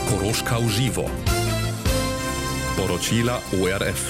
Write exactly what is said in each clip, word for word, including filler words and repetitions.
Koroška uživo. Poročila O R F.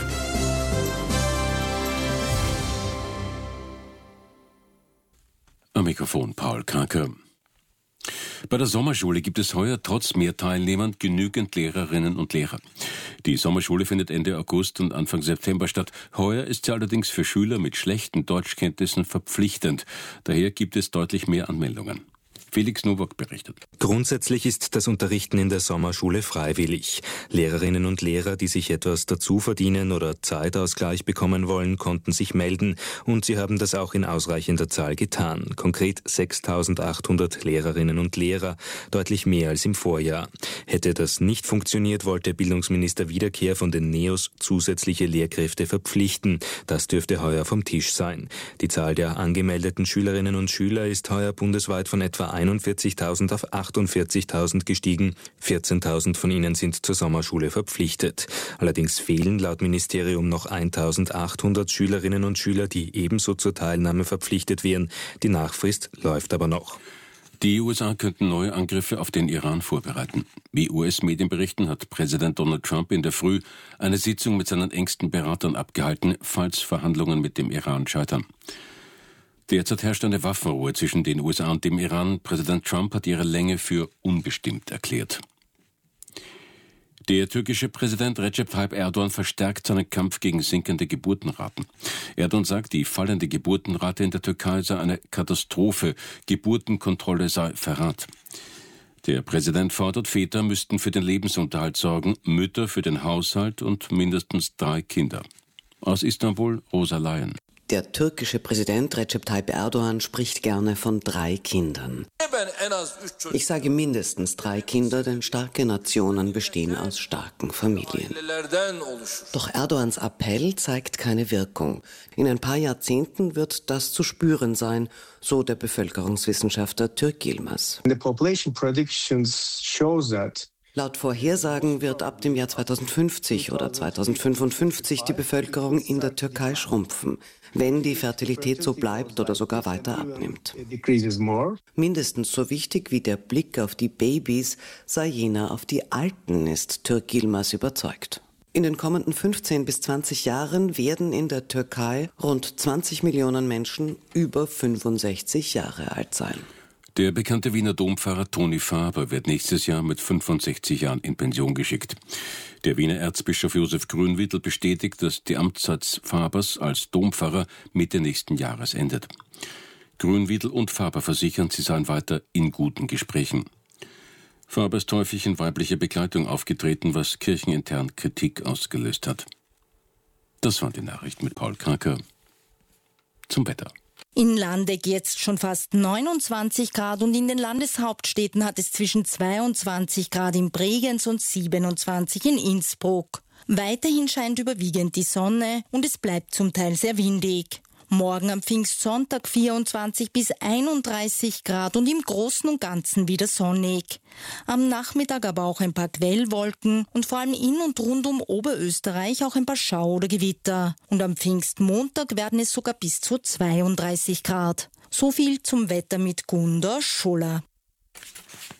Am Mikrofon Paul Kranke. Bei der Sommerschule gibt es heuer trotz mehr Teilnehmern genügend Lehrerinnen und Lehrer. Die Sommerschule findet Ende August und Anfang September statt. Heuer ist sie allerdings für Schüler mit schlechten Deutschkenntnissen verpflichtend. Daher gibt es deutlich mehr Anmeldungen. Felix Nowak berichtet. Grundsätzlich ist das Unterrichten in der Sommerschule freiwillig. Lehrerinnen und Lehrer, die sich etwas dazu verdienen oder Zeitausgleich bekommen wollen, konnten sich melden und sie haben das auch in ausreichender Zahl getan. Konkret sechstausendachthundert Lehrerinnen und Lehrer, deutlich mehr als im Vorjahr. Hätte das nicht funktioniert, wollte Bildungsminister Wiederkehr von den Neos zusätzliche Lehrkräfte verpflichten. Das dürfte heuer vom Tisch sein. Die Zahl der angemeldeten Schülerinnen und Schüler ist heuer bundesweit von etwa einundvierzigtausend auf achtundvierzigtausend gestiegen. vierzehntausend von ihnen sind zur Sommerschule verpflichtet. Allerdings fehlen laut Ministerium noch eintausendachthundert Schülerinnen und Schüler, die ebenso zur Teilnahme verpflichtet wären. Die Nachfrist läuft aber noch. Die U S A könnten neue Angriffe auf den Iran vorbereiten. Wie U S-Medien berichten, hat Präsident Donald Trump in der Früh eine Sitzung mit seinen engsten Beratern abgehalten, falls Verhandlungen mit dem Iran scheitern. Derzeit herrscht eine Waffenruhe zwischen den U S A und dem Iran. Präsident Trump hat ihre Länge für unbestimmt erklärt. Der türkische Präsident Recep Tayyip Erdogan verstärkt seinen Kampf gegen sinkende Geburtenraten. Erdogan sagt, die fallende Geburtenrate in der Türkei sei eine Katastrophe. Geburtenkontrolle sei Verrat. Der Präsident fordert, Väter müssten für den Lebensunterhalt sorgen, Mütter für den Haushalt und mindestens drei Kinder. Aus Istanbul, Rosa Layen. Der türkische Präsident Recep Tayyip Erdogan spricht gerne von drei Kindern. Ich sage mindestens drei Kinder, denn starke Nationen bestehen aus starken Familien. Doch Erdogans Appell zeigt keine Wirkung. In ein paar Jahrzehnten wird das zu spüren sein, so der Bevölkerungswissenschaftler Türk Yilmaz. The population predictions shows that Laut Vorhersagen wird ab dem Jahr zweitausendfünfzig oder zweitausendfünfundfünfzig die Bevölkerung in der Türkei schrumpfen, wenn die Fertilität so bleibt oder sogar weiter abnimmt. Mindestens so wichtig wie der Blick auf die Babys sei jener auf die Alten, ist Türk Yilmaz überzeugt. In den kommenden fünfzehn bis zwanzig Jahren werden in der Türkei rund zwanzig Millionen Menschen über fünfundsechzig Jahre alt sein. Der bekannte Wiener Dompfarrer Toni Faber wird nächstes Jahr mit fünfundsechzig Jahren in Pension geschickt. Der Wiener Erzbischof Josef Grünwittel bestätigt, dass die Amtszeit Fabers als Dompfarrer Mitte nächsten Jahres endet. Grünwittel und Faber versichern, sie seien weiter in guten Gesprächen. Faber ist häufig in weiblicher Begleitung aufgetreten, was kirchenintern Kritik ausgelöst hat. Das waren die Nachrichten mit Paul Kranke. Zum Wetter. In Landeck jetzt schon fast neunundzwanzig Grad und in den Landeshauptstädten hat es zwischen zweiundzwanzig Grad in Bregenz und siebenundzwanzig in Innsbruck. Weiterhin scheint überwiegend die Sonne und es bleibt zum Teil sehr windig. Morgen am Pfingstsonntag vierundzwanzig bis einunddreißig Grad und im Großen und Ganzen wieder sonnig. Am Nachmittag aber auch ein paar Quellwolken und vor allem in und rund um Oberösterreich auch ein paar Schau- oder Gewitter. Und am Pfingstmontag werden es sogar bis zu zweiunddreißig Grad. So viel zum Wetter mit Gunda Schuller.